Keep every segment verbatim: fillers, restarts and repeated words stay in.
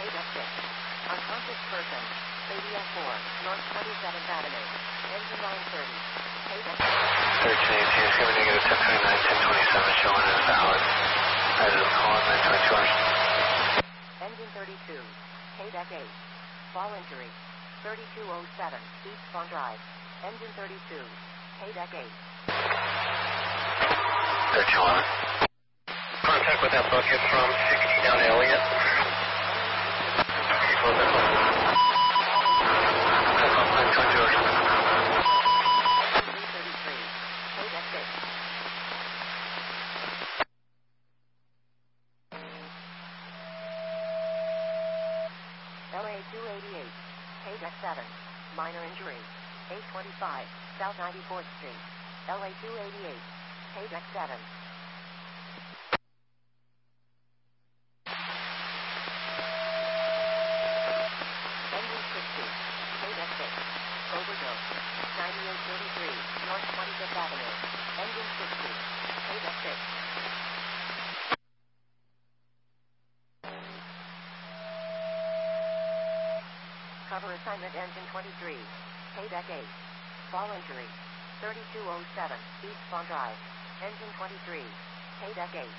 Deck six. Unconscious person. A D F four, North twenty-seventh Avenue. Engine nine thirty. Deck six. thirteen eighteen, it's going to be negative ten twenty-nine, ten twenty-seven, showing as valid. I just call it nine twenty-two hours. Engine thirty-two. Deck eight. Fall injury. thirty-two oh seven, East Spawn Drive. Engine thirty-two. Deck eight. thirteen eleven. Contact with that bucket from sixty down Elliott. Close that one. That's off nine twenty George. three thirty-three. Deck six. L A two eighty-eight. Deck seven. Minor injury. eight twenty-five, South ninety-fourth Street. L A two eighty-eight. Deck seven. Engine sixty. Deck six. Overdose. ninety-eight thirty-three, North twenty-fifth Avenue. Engine sixty. Deck six. Cover assignment engine twenty-three. Deck eight. Fall injury. thirty-two oh seven, East Spawn Drive. Engine twenty-three. Deck eight.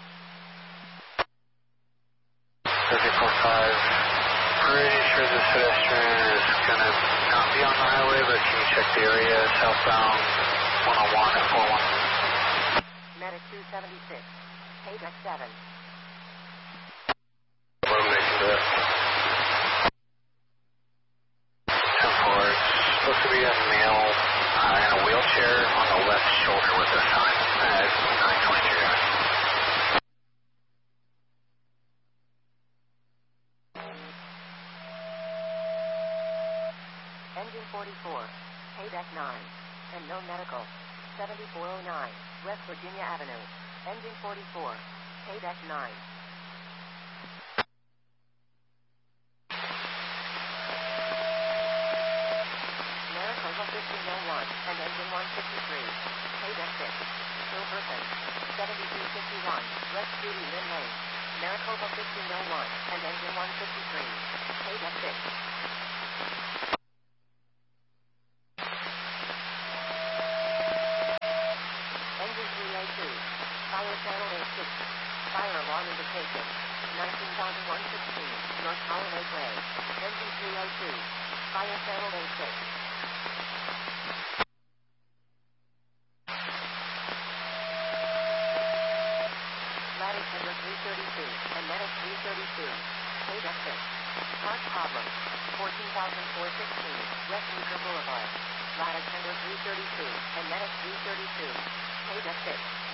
thirty-four five. Pretty sure this pedestrian is going to not be on the highway, but can you check the area? Southbound one oh one at four one. Medic two seventy-six. Deck seven. What are we making to it? Supposed to be a male uh, in a wheelchair on the left shoulder with a sign at nine twenty-two. Engine forty-four. Deck nine. And no medical. seventy-four oh nine, West Virginia Avenue. Engine forty-four. Deck nine. fifteen oh one and engine one fifty-three. Deck six. Still person. seventy-two fifty-one, West Judy Lynn Lane. Maricopa fifteen oh one and engine one fifty-three. Deck six. Engine three oh two. Fire channel A six. Fire alarm indication. nineteen thousand one hundred sixteen, North Colonnade Way. Engine three oh two. Fire channel A six. three thirty-two and Medic three thirty-two. Deck six. Part problem. fourteen thousand four hundred sixteen, West Meeker Boulevard. Lattice number three thirty-two and Medic three thirty-two. Deck six.